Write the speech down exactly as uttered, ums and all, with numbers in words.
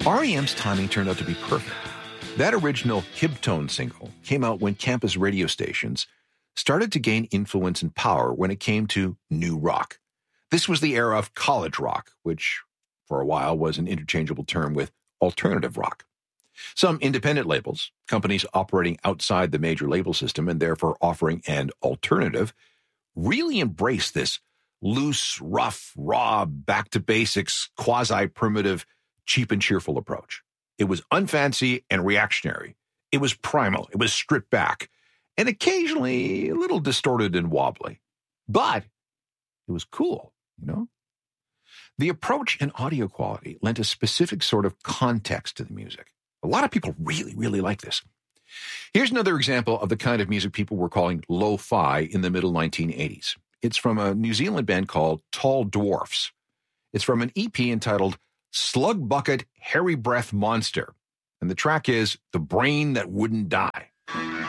R E M's timing turned out to be perfect. That original Hibtone single came out when campus radio stations started to gain influence and power when it came to new rock. This was the era of college rock, which for a while was an interchangeable term with alternative rock. Some independent labels, companies operating outside the major label system and therefore offering an alternative, really embraced this loose, rough, raw, back-to-basics, quasi-primitive, cheap and cheerful approach. It was unfancy and reactionary. It was primal. It was stripped back, and occasionally a little distorted and wobbly. But it was cool, you know? The approach and audio quality lent a specific sort of context to the music. A lot of people really, really like this. Here's another example of the kind of music people were calling lo-fi in the middle nineteen eighties. It's from a New Zealand band called Tall Dwarfs. It's from an E P entitled Slug Bucket Hairy Breath Monster. And the track is The Brain That Wouldn't Die.